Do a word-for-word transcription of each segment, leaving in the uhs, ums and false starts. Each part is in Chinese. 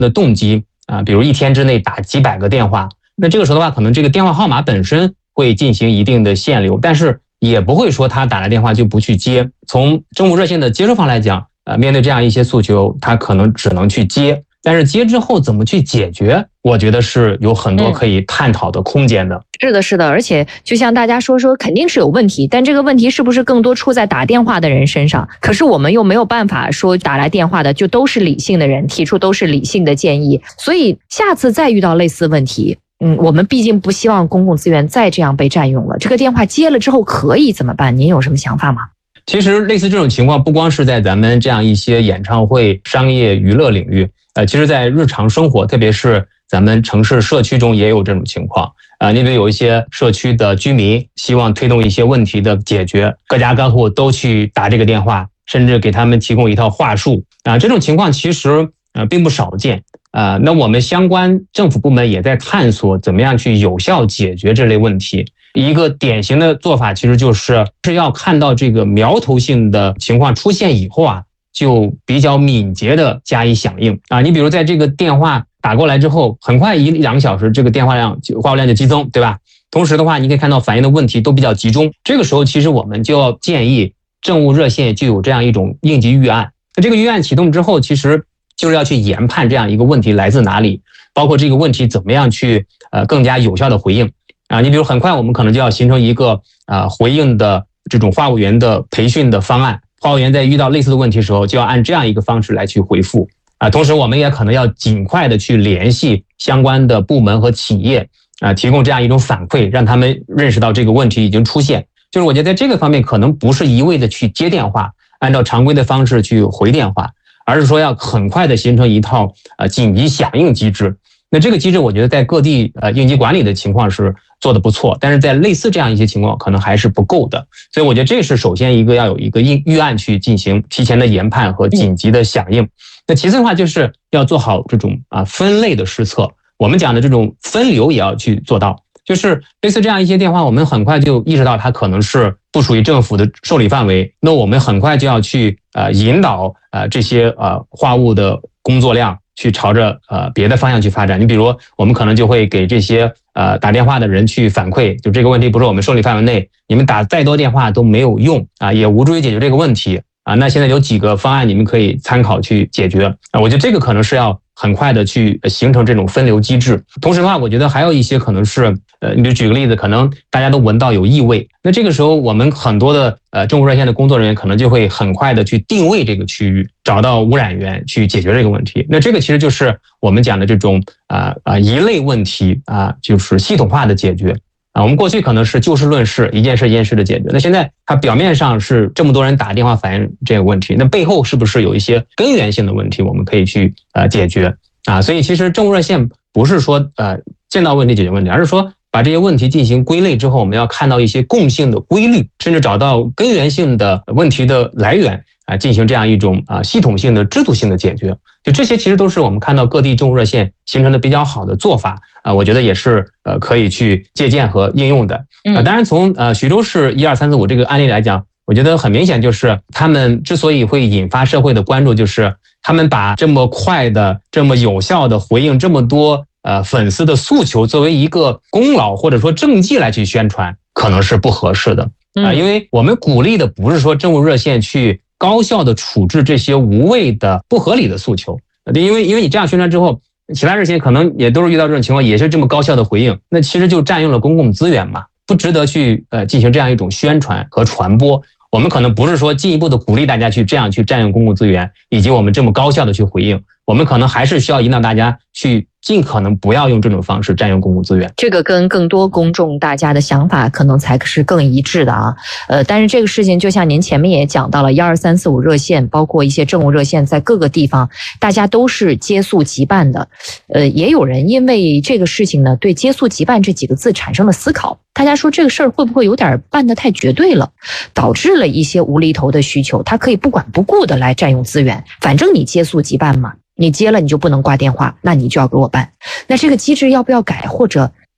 的动机啊，比如一天之内打几百个电话，那这个时候的话，可能这个电话号码本身会进行一定的限流，但是也不会说他打来电话就不去接。从政务热线的接收方来讲，呃，面对这样一些诉求，他可能只能去接，但是接之后怎么去解决，我觉得是有很多可以探讨的空间的。嗯， 是的，是的，而且就像大家说说，肯定是有问题，但这个问题是不是更多出在打电话的人身上？可是我们又没有办法说打来电话的就都是理性的人，提出都是理性的建议，所以下次再遇到类似问题，嗯，我们毕竟不希望公共资源再这样被占用了。这个电话接了之后可以怎么办？您有什么想法吗？ 其实类似这种情况，不光是在咱们这样一些演唱会、商业娱乐领域，呃，其实在日常生活，特别是咱们城市社区中也有这种情况。啊、呃，你比如有一些社区的居民希望推动一些问题的解决，各家各户都去打这个电话，甚至给他们提供一套话术啊、呃，这种情况其实呃并不少见。啊、呃，那我们相关政府部门也在探索怎么样去有效解决这类问题。一个典型的做法其实就是是要看到这个苗头性的情况出现以后啊，就比较敏捷的加以响应啊。你比如在这个电话打过来之后，很快一两个小时这个电话量话务量就激增，对吧？同时的话，你可以看到反映的问题都比较集中。这个时候其实我们就要建议政务热线就有这样一种应急预案。那这个预案启动之后，其实就是要去研判这样一个问题来自哪里，包括这个问题怎么样去呃更加有效的回应。啊，你比如很快我们可能就要形成一个啊回应的这种话务员的培训的方案，话务员在遇到类似的问题的时候，就要按这样一个方式来去回复啊。同时，我们也可能要尽快的去联系相关的部门和企业啊，提供这样一种反馈，让他们认识到这个问题已经出现。就是我觉得在这个方面，可能不是一味的去接电话，按照常规的方式去回电话，而是说要很快的形成一套呃紧急响应机制。那这个机制，我觉得在各地呃应急管理的情况是做得不错，但是在类似这样一些情况可能还是不够的，所以我觉得这是首先一个要有一个预案去进行提前的研判和紧急的响应。那其次的话就是要做好这种啊分类的施策，我们讲的这种分流也要去做到，就是类似这样一些电话，我们很快就意识到它可能是不属于政府的受理范围，那我们很快就要去呃引导呃这些呃话务的工作量去朝着呃别的方向去发展。你比如我们可能就会给这些呃打电话的人去反馈，就这个问题不是我们受理范围内，你们打再多电话都没有用啊，也无助于解决这个问题啊。那现在有几个方案你们可以参考去解决啊。我觉得这个可能是要很快的去形成这种分流机制。同时的话，我觉得还有一些可能是呃，你就举个例子，可能大家都闻到有异味，那这个时候我们很多的呃政务热线的工作人员可能就会很快的去定位这个区域，找到污染源去解决这个问题。那这个其实就是我们讲的这种啊啊一类问题啊，就是系统化的解决啊。我们过去可能是就事论事，一件事一件事的解决，那现在它表面上是这么多人打电话反映这个问题，那背后是不是有一些根源性的问题我们可以去呃解决啊？所以其实政务热线不是说呃见到问题解决问题，而是说把这些问题进行归类之后，我们要看到一些共性的规律，甚至找到根源性的问题的来源啊，进行这样一种啊系统性的制度性的解决。就这些其实都是我们看到各地政务热线形成的比较好的做法啊，我觉得也是呃可以去借鉴和应用的啊。当然从呃徐州市一二三四五这个案例来讲，我觉得很明显就是他们之所以会引发社会的关注，就是他们把这么快的、这么有效的回应这么多呃，粉丝的诉求作为一个功劳或者说政绩来去宣传，可能是不合适的啊、呃，因为我们鼓励的不是说政务热线去高效的处置这些无谓的不合理的诉求，因为因为你这样宣传之后，其他热线可能也都是遇到这种情况，也是这么高效的回应，那其实就占用了公共资源嘛，不值得去呃进行这样一种宣传和传播。我们可能不是说进一步的鼓励大家去这样去占用公共资源，以及我们这么高效的去回应，我们可能还是需要引导大家去尽可能不要用这种方式占用公共资源。 这个跟更多公众大家的想法可能才是更一致的啊。呃，但是这个事情就像您前面也讲到了，一二三四五热线，包括一些政务热线，在各个地方大家都是接诉即办的。呃，也有人因为这个事情呢，对接诉即办这几个字产生了思考。大家说这个事儿会不会有点办得太绝对了，导致了一些无厘头的需求，他可以不管不顾的来占用资源，反正你接诉即办嘛，你接了你就不能挂电话，那你就要给我办。那这个机制要不要改，或者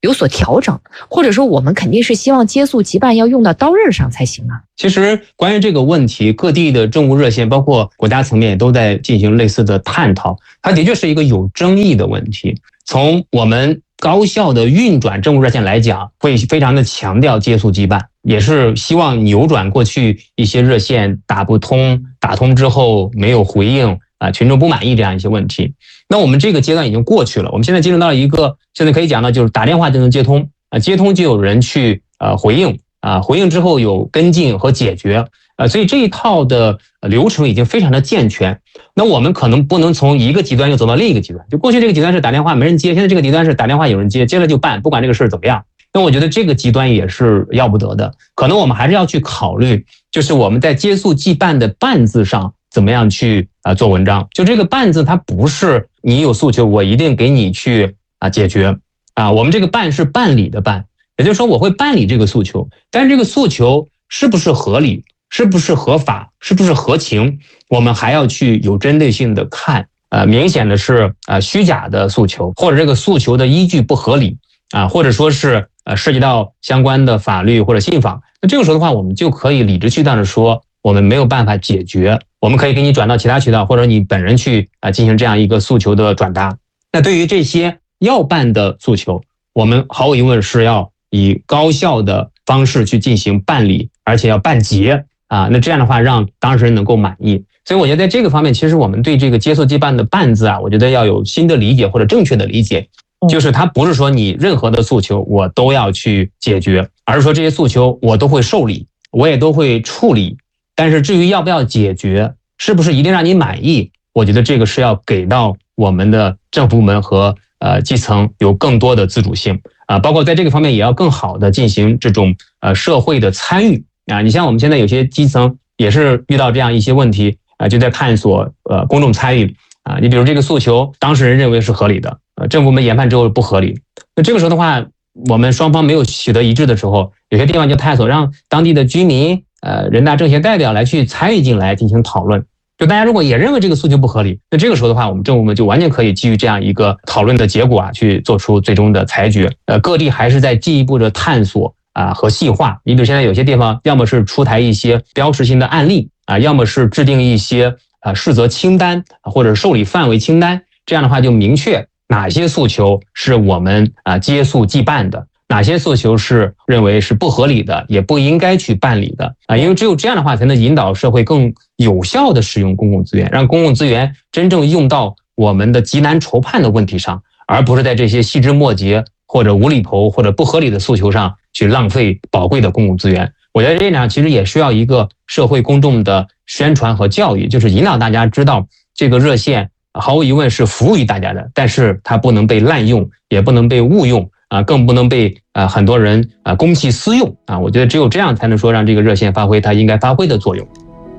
有所调整，或者说我们肯定是希望接速即办要用到刀刃上才行啊。 其实关于这个问题，各地的政务热线包括国家层面也都在进行类似的探讨，它的确是一个有争议的问题。从我们高效的运转政务热线来讲，会非常的强调接速即办，也是希望扭转过去一些热线打不通，打通之后没有回应啊，群众不满意这样一些问题。那我们这个阶段已经过去了，我们现在进入到一个现在可以讲的就是打电话就能接通啊，接通就有人去呃回应啊，回应之后有跟进和解决啊，所以这一套的流程已经非常的健全。那我们可能不能从一个极端又走到另一个极端，就过去这个极端是打电话没人接，现在这个极端是打电话有人接，接了就办，不管这个事怎么样。那我觉得这个极端也是要不得的，可能我们还是要去考虑，就是我们在接速即办的办字上怎么样去啊做文章。就这个办字，它不是你有诉求我一定给你去啊解决啊，我们这个办是办理的办，也就是说我会办理这个诉求，但是这个诉求是不是合理，是不是合法，是不是合情，我们还要去有针对性的看。呃，明显的是呃虚假的诉求，或者这个诉求的依据不合理啊，或者说是呃涉及到相关的法律或者信访，那这个时候的话，我们就可以理直气壮的说，我们没有办法解决，我们可以给你转到其他渠道，或者你本人去啊进行这样一个诉求的转达。那对于这些要办的诉求，我们毫无疑问是要以高效的方式去进行办理，而且要办结啊，那这样的话让当事人能够满意。所以我觉得在这个方面，其实我们对这个接速即办的办字啊，我觉得要有新的理解或者正确的理解，就是它不是说你任何的诉求我都要去解决，而是说这些诉求我都会受理，我也都会处理，但是至于要不要解决，是不是一定让你满意，我觉得这个是要给到我们的政府部门和呃基层有更多的自主性啊，包括在这个方面也要更好的进行这种呃社会的参与啊。你像我们现在有些基层也是遇到这样一些问题啊，就在探索呃公众参与啊。你比如这个诉求，当事人认为是合理的，呃政府部门研判之后不合理，那这个时候的话，我们双方没有取得一致的时候，有些地方就探索让当地的居民、呃人大政协代表来去参与进来进行讨论。就大家如果也认为这个诉求不合理，那这个时候的话，我们政府部门就完全可以基于这样一个讨论的结果啊，去做出最终的裁决。呃，各地还是在进一步的探索啊和细化。你比如现在有些地方，要么是出台一些标识性的案例啊，要么是制定一些啊事则清单或者受理范围清单，这样的话就明确哪些诉求是我们啊接速即办的，哪些诉求是认为是不合理的，也不应该去办理的啊，因为只有这样的话，才能引导社会更有效的使用公共资源，让公共资源真正用到我们的急难愁盼的问题上，而不是在这些细枝末节或者无厘头或者不合理的诉求上去浪费宝贵的公共资源。我觉得这样其实也需要一个社会公众的宣传和教育，就是引导大家知道这个热线毫无疑问是服务于大家的，但是它不能被滥用，也不能被误用啊，更不能被啊很多人啊公器私用啊。我觉得只有这样才能说让这个热线发挥它应该发挥的作用。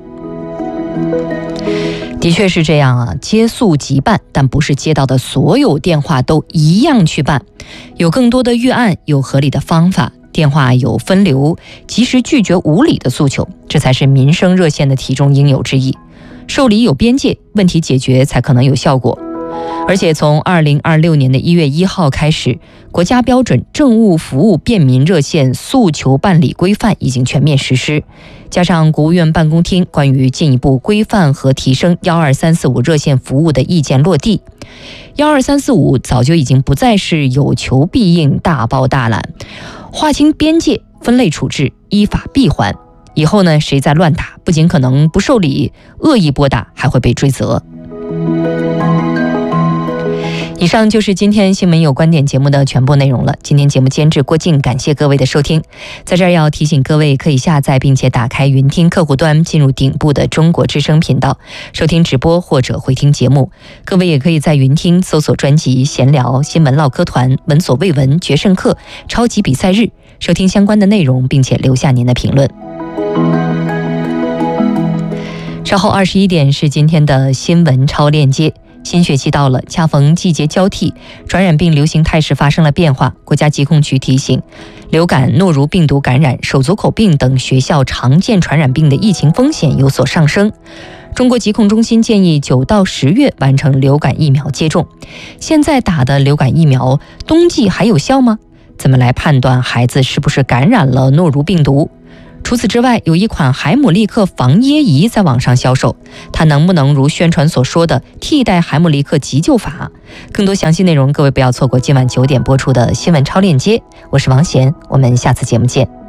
的确是这样啊，接速即办，但不是接到的所有电话都一样去办，有更多的预案，有合理的方法，电话有分流，及时拒绝无理的诉求，这才是民生热线的题中应有之义。受理有边界，问题解决才可能有效果。而且从二零二六年的一月一号开始，国家标准政务服务便民热线诉求办理规范已经全面实施，加上国务院办公厅关于进一步规范和提升一二三四五热线服务的意见落地，一二三四五早就已经不再是有求必应、大包大揽，划清边界，分类处置，依法闭环。以后呢，谁再乱打，不仅可能不受理，恶意拨打还会被追责。以上就是今天新闻有观点节目的全部内容了。今天节目监制郭靖，感谢各位的收听。在这儿要提醒各位，可以下载并且打开云听客户端，进入顶部的中国之声频道，收听直播或者回听节目。各位也可以在云听搜索专辑闲聊、新闻唠嗑团、闻所未闻、决胜课、超级比赛日，收听相关的内容，并且留下您的评论。稍后二十一点是今天的新闻超链接。新学期到了，恰逢季节交替，传染病流行态势发生了变化。国家疾控局提醒，流感、诺如病毒感染、手足口病等学校常见传染病的疫情风险有所上升。中国疾控中心建议九到十月完成流感疫苗接种。现在打的流感疫苗，冬季还有效吗？ 怎么来判断孩子是不是感染了诺如病毒。除此之外，有一款海姆立克防噎仪在网上销售，它能不能如宣传所说的替代海姆立克急救法？更多详细内容，各位不要错过今晚九点播出的新闻超链接。我是王贤，我们下次节目见。